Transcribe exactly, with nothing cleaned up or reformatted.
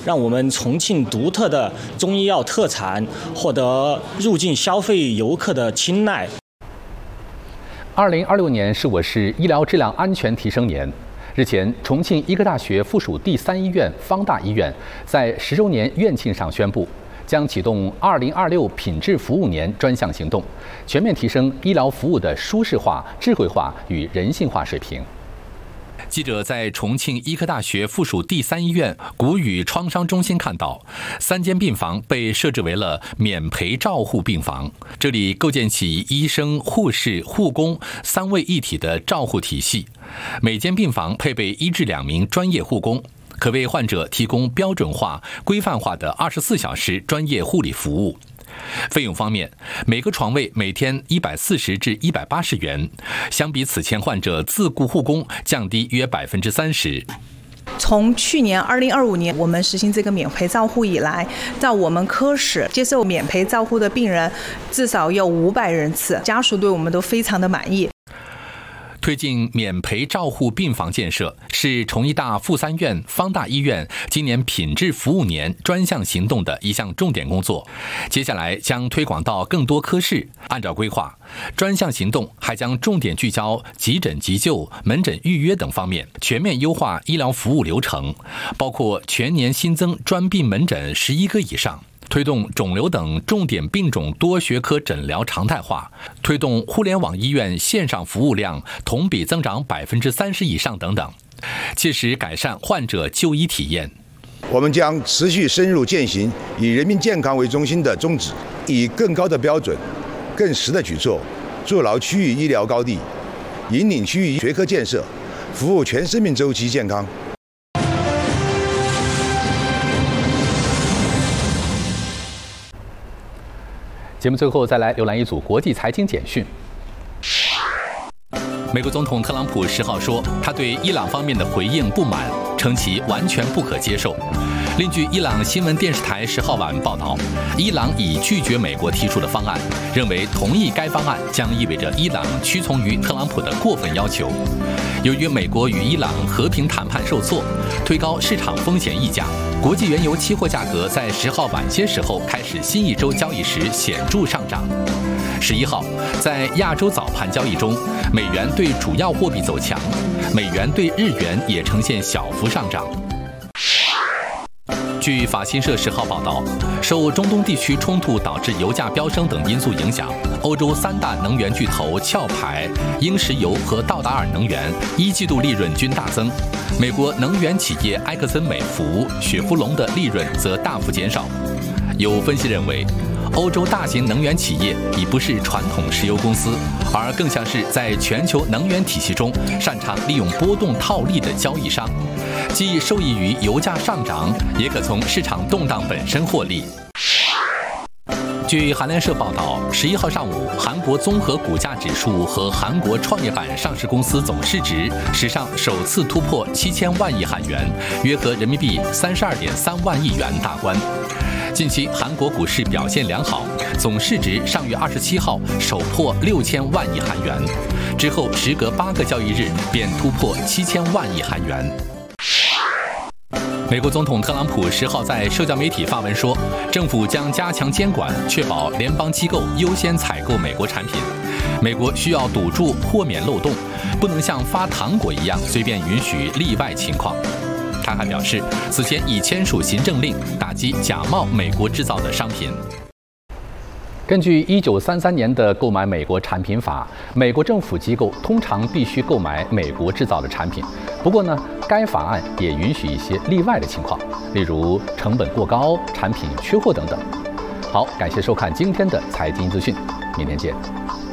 让我们重庆独特的中医药特产获得入境消费游客的青睐。 二零二六年是我市医疗质量安全提升年。日前，重庆医科大学附属第三医院方大医院在十周年院庆上宣布，将启动二零二六品质服务年专项行动，全面提升医疗服务的舒适化、智慧化与人性化水平。记者在重庆医科大学附属第三医院骨与创伤中心看到，三间病房被设置为了免陪照护病房，这里构建起医生、护士、护工三位一体的照护体系。每间病房配备一至两名专业护工，可为患者提供标准化、规范化的二十四小时专业护理服务。费用方面，每个床位每天一百四十至一百八十元，相比此前患者自雇护工降低约百分之三十。 从去年二零二五年我们实行这个免陪照护以来，到我们科室接受免陪照护的病人至少有五百人次，家属对我们都非常的满意。 推进免陪照护病房建设是重医大附三院方大医院今年品质服务年专项行动的一项重点工作，接下来将推广到更多科室。按照规划，专项行动还将重点聚焦急诊急救、门诊预约等方面，全面优化医疗服务流程，包括全年新增专病门诊十一个以上，推动肿瘤等重点病种多学科诊疗常态化，推动互联网医院线上服务量同比增长百分之三十以上等等，切实改善患者就医体验。 我们将持续深入践行以人民健康为中心的宗旨，以更高的标准、更实的举措，筑牢区域医疗高地，引领区域学科建设，服务全生命周期健康。 节目最后再来浏览一组国际财经简讯。美国总统特朗普十号说，他对伊朗方面的回应不满，称其完全不可接受。另据伊朗新闻电视台十号晚报道，伊朗已拒绝美国提出的方案，认为同意该方案将意味着伊朗屈从于特朗普的过分要求。由于美国与伊朗和平谈判受挫，推高市场风险溢价，国际原油期货价格在十号晚些时候开始新一周交易时显著上涨。十一号，在亚洲早盘交易中，美元对主要货币走强，美元对日元也呈现小幅上涨。据法新社十号报道，受中东地区冲突导致油价飙升等因素影响，欧洲三大能源巨头壳牌、英石油和道达尔能源一季度利润均大增，美国能源企业埃克森美孚、雪佛龙的利润则大幅减少。有分析认为，欧洲大型能源企业已不是传统石油公司，而更像是在全球能源体系中擅长利用波动套利的交易商，既受益于油价上涨，也可从市场动荡本身获利。据韩联社报道，十一号上午，韩国综合股价指数和韩国创业板上市公司总市值史上首次突破七千万亿韩元，约合人民币三十二点三万亿元大关。近期韩国股市表现良好，总市值上月二十七号首破六千万亿韩元，之后时隔八个交易日便突破七千万亿韩元。美国总统特朗普十号在社交媒体发文说，政府将加强监管，确保联邦机构优先采购美国产品。美国需要堵住豁免漏洞，不能像发糖果一样随便允许例外情况。他还表示，此前已签署行政令，打击假冒美国制造的商品。根据一九三三年的购买美国产品法，美国政府机构通常必须购买美国制造的产品。不过呢，该法案也允许一些例外的情况，例如成本过高、产品缺货等等。好，感谢收看今天的财经资讯，明天见。